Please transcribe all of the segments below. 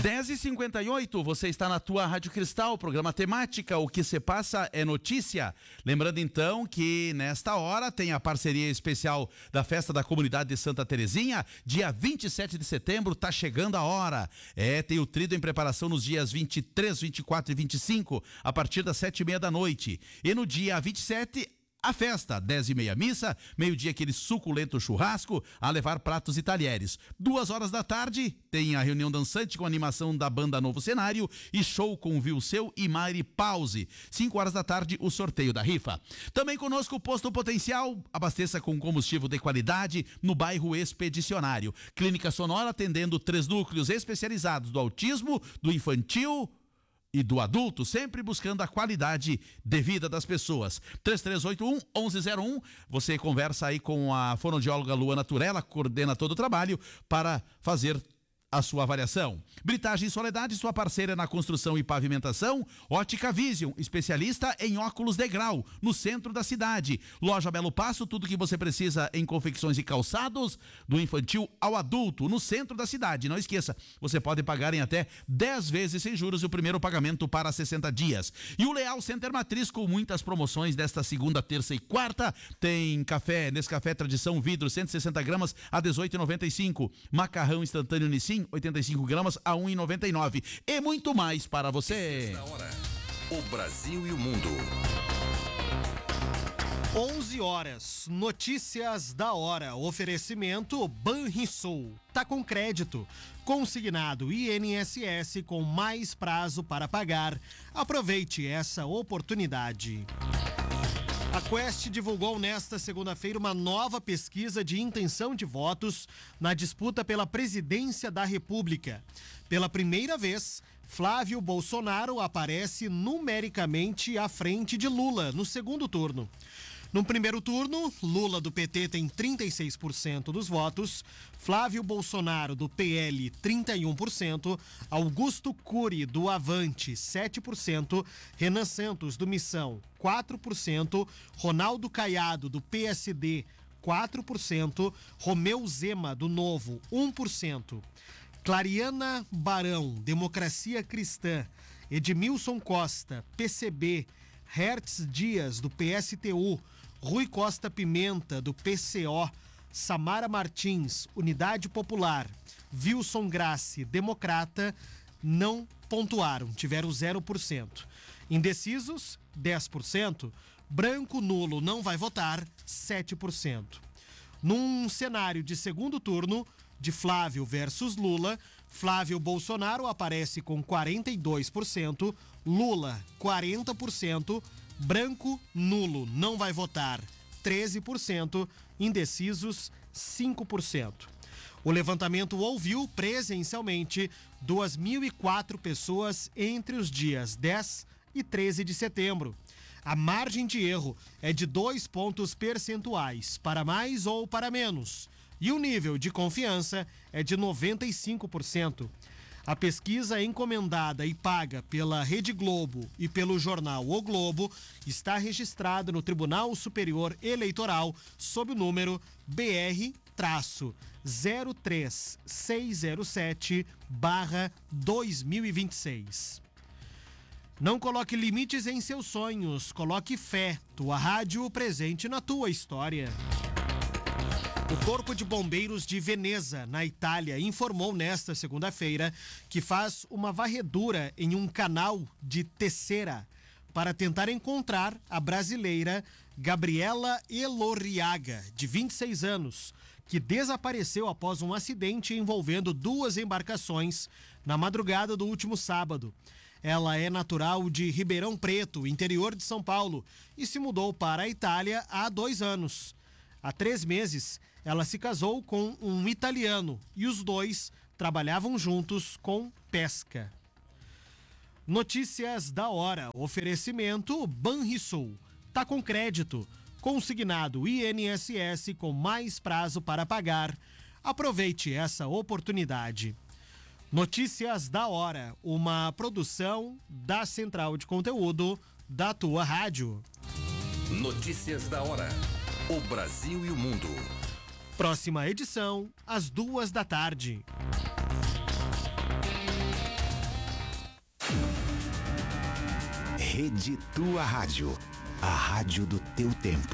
10h58, você está na tua Rádio Cristal, programa temática, o que se passa é notícia. Lembrando então que nesta hora tem a parceria especial da Festa da Comunidade de Santa Terezinha, dia 27 de setembro, tá chegando a hora. Tem o Trido em preparação nos dias 23, 24 e 25, a partir das 7h30 da noite. E no dia 27, a festa, 10h30 missa, meio-dia aquele suculento churrasco, a levar pratos e talheres. 2h da tarde, tem a reunião dançante com animação da banda Novo Cenário e show com Vilseu e Mari Pause. 5h da tarde, o sorteio da rifa. Também conosco o Posto Potencial, abasteça com combustível de qualidade no bairro Expedicionário. Clínica Sonora atendendo 3 núcleos especializados do autismo, do infantil e do adulto, sempre buscando a qualidade de vida das pessoas. 3381-1101, você conversa aí com a fonoaudióloga Luana Turella, coordena todo o trabalho para fazer a sua avaliação. Britagem Soledade, sua parceira na construção e pavimentação. Ótica Vision, especialista em óculos de grau, no centro da cidade. Loja Belo Passo, tudo que você precisa em confecções e calçados, do infantil ao adulto, no centro da cidade. Não esqueça, você pode pagar em até 10 vezes sem juros e o primeiro pagamento para 60 dias. E o Leal Center Matriz, com muitas promoções desta segunda, terça e quarta. Tem café, Nescafé Tradição Vidro, 160 gramas a 18,95. Macarrão instantâneo Nissin, 85 gramas a 1,99. E muito mais para você. O Brasil e o mundo. 11h, notícias da hora. Oferecimento Banrisul. Tá com crédito. Consignado INSS com mais prazo para pagar. Aproveite essa oportunidade. A Quest divulgou nesta segunda-feira uma nova pesquisa de intenção de votos na disputa pela presidência da República. Pela primeira vez, Flávio Bolsonaro aparece numericamente à frente de Lula no segundo turno. No primeiro turno, Lula do PT tem 36% dos votos, Flávio Bolsonaro do PL 31%, Augusto Cury do Avante 7%, Renan Santos do Missão 4%, Ronaldo Caiado do PSD 4%, Romeu Zema do Novo 1%, Clariana Barão, Democracia Cristã, Edmilson Costa, PCB, Hertz Dias do PSTU, Rui Costa Pimenta, do PCO, Samara Martins, Unidade Popular, Wilson Grassi, Democrata, não pontuaram, tiveram 0%. Indecisos, 10%. Branco nulo não vai votar, 7%. Num cenário de segundo turno, de Flávio versus Lula, Flávio Bolsonaro aparece com 42%, Lula 40%, branco nulo não vai votar 13%, indecisos 5%. O levantamento ouviu presencialmente 2.004 pessoas entre os dias 10 e 13 de setembro. A margem de erro é de 2 pontos percentuais, para mais ou para menos. E o nível de confiança é de 95%. A pesquisa encomendada e paga pela Rede Globo e pelo jornal O Globo está registrada no Tribunal Superior Eleitoral sob o número BR-03607/2026. Não coloque limites em seus sonhos, coloque fé. Tua rádio presente na tua história. O Corpo de Bombeiros de Veneza, na Itália, informou nesta segunda-feira que faz uma varredura em um canal de Tessera para tentar encontrar a brasileira Gabriela Elorriaga, de 26 anos, que desapareceu após um acidente envolvendo 2 embarcações na madrugada do último sábado. Ela é natural de Ribeirão Preto, interior de São Paulo, e se mudou para a Itália há 2 anos. Há 3 meses, ela se casou com um italiano e os dois trabalhavam juntos com pesca. Notícias da hora. Oferecimento Banrisul. Tá com crédito. Consignado INSS com mais prazo para pagar. Aproveite essa oportunidade. Notícias da hora. Uma produção da Central de Conteúdo da tua rádio. Notícias da hora. O Brasil e o mundo. Próxima edição, às 2 da tarde. Rede Tua Rádio, a rádio do teu tempo.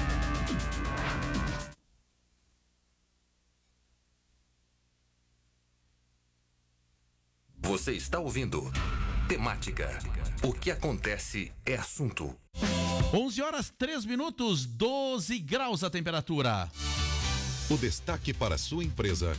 Você está ouvindo Temática. O que acontece é assunto. 11h03, 12 graus a temperatura. O destaque para sua empresa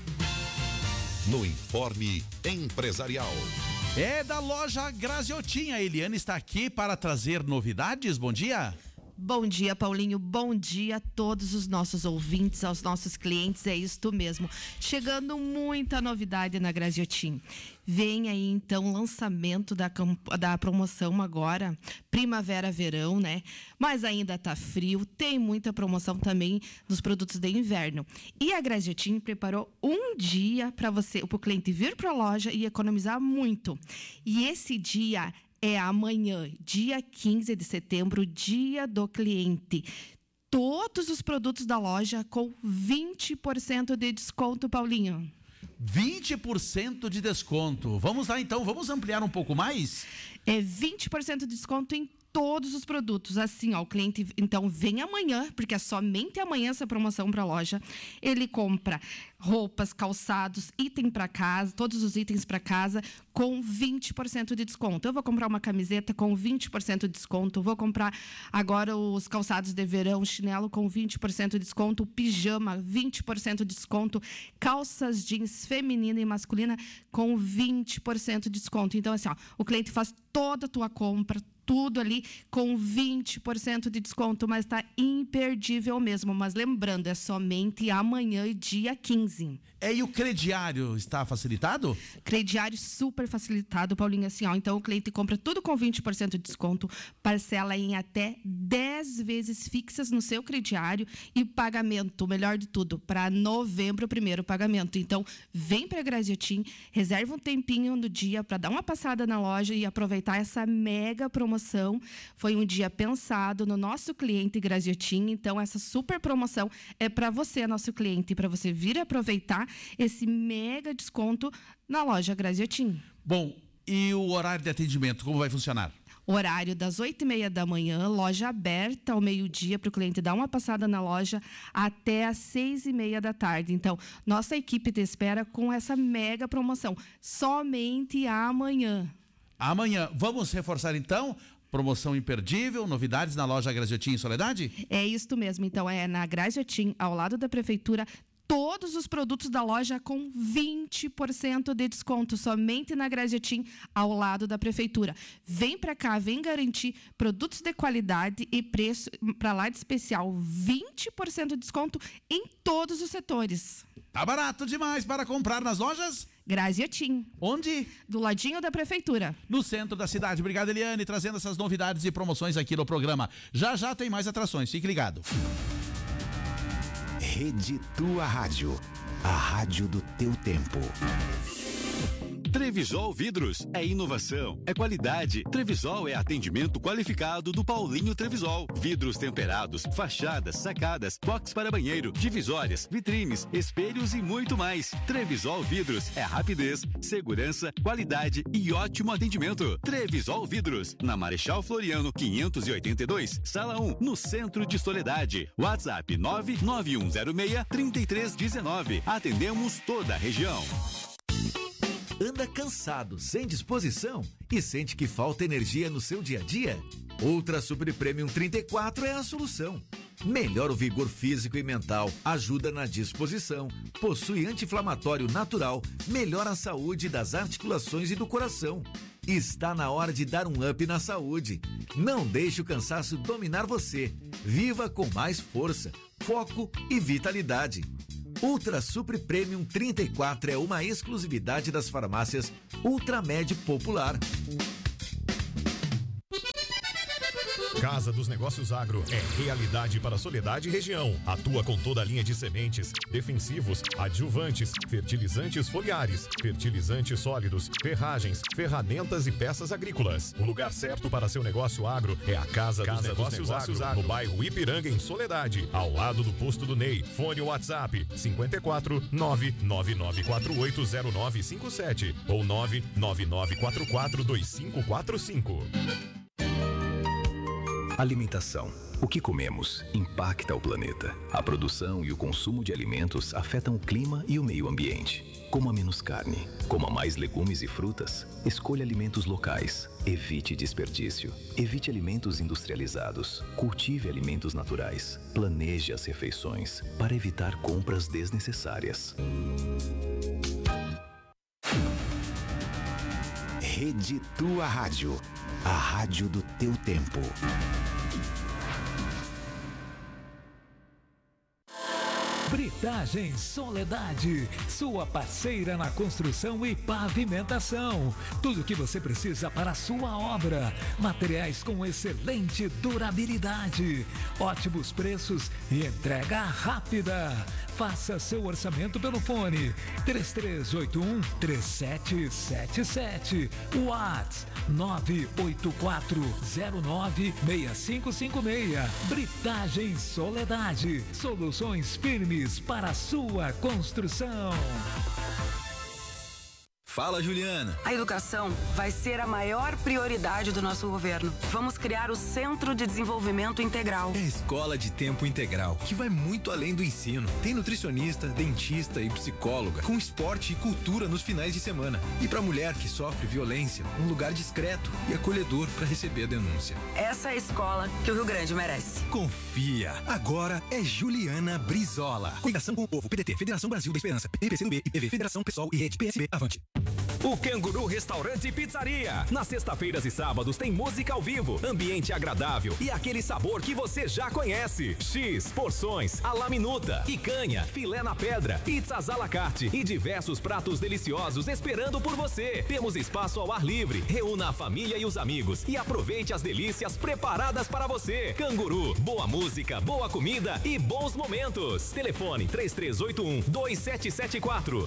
no Informe Empresarial. É da loja Graziotin. A Eliane está aqui para trazer novidades. Bom dia. Bom dia, Paulinho. Bom dia a todos os nossos ouvintes, aos nossos clientes. É isto mesmo. Chegando muita novidade na Graziotin. Vem aí, então, o lançamento da promoção agora, primavera-verão, né? Mas ainda tá frio, tem muita promoção também nos produtos de inverno. E a Graziotin preparou um dia para o cliente vir para a loja e economizar muito. E esse dia é amanhã, dia 15 de setembro, dia do cliente. Todos os produtos da loja com 20% de desconto, Paulinho. 20% de desconto. Vamos lá então, vamos ampliar um pouco mais? É 20% de desconto em todos os produtos. Assim, ó, o cliente então vem amanhã, porque é somente amanhã essa promoção para a loja. Ele compra roupas, calçados, item para casa, todos os itens para casa com 20% de desconto. Eu vou comprar uma camiseta com 20% de desconto, vou comprar agora os calçados de verão, chinelo com 20% de desconto, pijama 20% de desconto, calças jeans feminina e masculina com 20% de desconto. Então assim, ó, o cliente faz toda a tua compra, tudo ali com 20% de desconto, mas está imperdível mesmo. Mas lembrando, é somente amanhã, dia 15. E o crediário está facilitado? Crediário super facilitado, Paulinho, assim, ó. Então o cliente compra tudo com 20% de desconto, parcela em até 10 vezes fixas no seu crediário e pagamento, o melhor de tudo, para novembro, o primeiro pagamento. Então, vem para a Graziotin, reserva um tempinho no dia para dar uma passada na loja e aproveitar essa mega promoção. Foi um dia pensado no nosso cliente Graziotin, então essa super promoção é para você, nosso cliente, para você vir aproveitar esse mega desconto na loja Graziotin. Bom, e o horário de atendimento, como vai funcionar? Horário das 8h30 da manhã, loja aberta ao meio-dia para o cliente dar uma passada na loja até às 6h30 da tarde. Então, nossa equipe te espera com essa mega promoção, somente amanhã. Amanhã, vamos reforçar então? Promoção imperdível, novidades na loja Graziotin em Soledade? É isso mesmo, então é na Graziotin, ao lado da prefeitura, todos os produtos da loja com 20% de desconto, somente na Graziotin, ao lado da prefeitura. Vem para cá, vem garantir produtos de qualidade e preço para lá de especial, 20% de desconto em todos os setores. Tá barato demais para comprar nas lojas? Graziotin. Onde? Do ladinho da prefeitura. No centro da cidade. Obrigado, Eliane, trazendo essas novidades e promoções aqui no programa. Já já tem mais atrações, fique ligado. Rede Tua Rádio, a rádio do teu tempo. Trevisol Vidros é inovação, é qualidade. Trevisol é atendimento qualificado do Paulinho Trevisol. Vidros temperados, fachadas, sacadas, box para banheiro, divisórias, vitrines, espelhos e muito mais. Trevisol Vidros é rapidez, segurança, qualidade e ótimo atendimento. Trevisol Vidros, na Marechal Floriano 582, Sala 1, no centro de Soledade. WhatsApp 99106-3319. Atendemos toda a região. Anda cansado, sem disposição e sente que falta energia no seu dia a dia? Ultra Super Premium 34 é a solução. Melhora o vigor físico e mental, ajuda na disposição, possui anti-inflamatório natural, melhora a saúde das articulações e do coração. Está na hora de dar um up na saúde. Não deixe o cansaço dominar você. Viva com mais força, foco e vitalidade. Ultra Super Premium 34 é uma exclusividade das farmácias Ultramed Popular. Casa dos Negócios Agro é realidade para Soledade e região. Atua com toda a linha de sementes, defensivos, adjuvantes, fertilizantes foliares, fertilizantes sólidos, ferragens, ferramentas e peças agrícolas. O lugar certo para seu negócio agro é a Casa dos Negócios Agro, no bairro Ipiranga, em Soledade, ao lado do posto do Ney. Fone WhatsApp 54 999480957 ou 999442545. Alimentação. O que comemos impacta o planeta. A produção e o consumo de alimentos afetam o clima e o meio ambiente. Coma menos carne, coma mais legumes e frutas. Escolha alimentos locais. Evite desperdício. Evite alimentos industrializados. Cultive alimentos naturais. Planeje as refeições para evitar compras desnecessárias. Rede Tua Rádio. A rádio do teu tempo. Britagem Soledade, sua parceira na construção e pavimentação. Tudo o que você precisa para a sua obra. Materiais com excelente durabilidade, ótimos preços e entrega rápida. Faça seu orçamento pelo fone 3381-3777. WhatsApp 984096556. Britagem Soledade, soluções firmes para a sua construção. Fala, Juliana. A educação vai ser a maior prioridade do nosso governo. Vamos criar o Centro de Desenvolvimento Integral. É a escola de tempo integral, que vai muito além do ensino. Tem nutricionista, dentista e psicóloga, com esporte e cultura nos finais de semana. E para mulher que sofre violência, um lugar discreto e acolhedor para receber a denúncia. Essa é a escola que o Rio Grande merece. Confia. Agora é Juliana Brizola. Coligação com o Povo, PDT, Federação Brasil da Esperança, PCdoB, IPV, Federação Pessoal e Rede PSB. Avante. O Canguru Restaurante e Pizzaria. Nas sextas-feiras e sábados tem música ao vivo, ambiente agradável e aquele sabor que você já conhece. X, porções, à la minuta, picanha, filé na pedra, pizzas à la carte e diversos pratos deliciosos esperando por você. Temos espaço ao ar livre. Reúna a família e os amigos e aproveite as delícias preparadas para você. Canguru, boa música, boa comida e bons momentos. Telefone 3381-2774.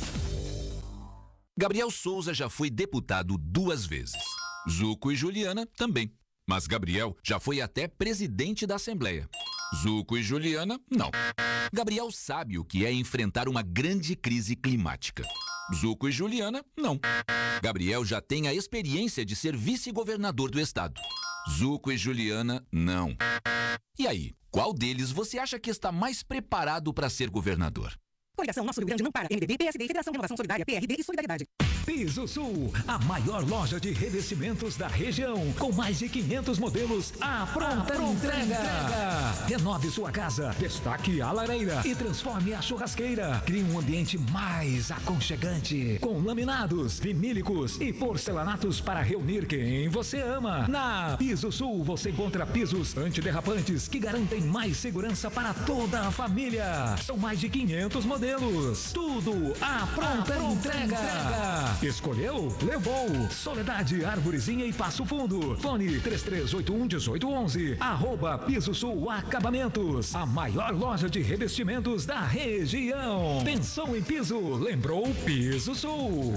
Gabriel Souza já foi deputado 2 vezes. Zuco e Juliana também. Mas Gabriel já foi até presidente da Assembleia. Zuco e Juliana, não. Gabriel sabe o que é enfrentar uma grande crise climática. Zuco e Juliana, não. Gabriel já tem a experiência de ser vice-governador do estado. Zuco e Juliana, não. E aí, qual deles você acha que está mais preparado para ser governador? Coligação Nosso Rio Grande não para. MDB, PSD e Federação Renovação Solidária, PRD e Solidariedade. Piso Sul, a maior loja de revestimentos da região, com mais de 500 modelos à pronta entrega. Renove sua casa, destaque a lareira e transforme a churrasqueira. Crie um ambiente mais aconchegante, com laminados, vinílicos e porcelanatos para reunir quem você ama. Na Piso Sul você encontra pisos antiderrapantes que garantem mais segurança para toda a família. São mais de 500 modelos. Tudo à pronta entrega. Escolheu? Levou. Soledade, Arvorezinha e Passo Fundo. Fone 3381-1811. @Piso Sul Acabamentos. A maior loja de revestimentos da região. Pensou em piso? Lembrou Piso Sul.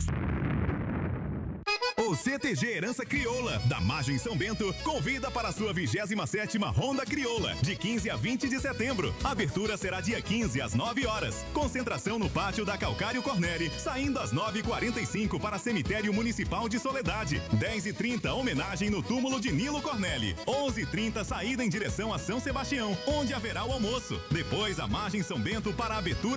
O CTG Herança Crioula, da Margem São Bento, convida para a sua 27ª Ronda Crioula, de 15 a 20 de setembro. A abertura será dia 15 às 9 horas. Concentração no pátio da Calcário Corneli, saindo às 9h45 para Cemitério Municipal de Soledade. 10h30, homenagem no túmulo de Nilo Corneli. 11h30, saída em direção a São Sebastião, onde haverá o almoço. Depois, a Margem São Bento para a abertura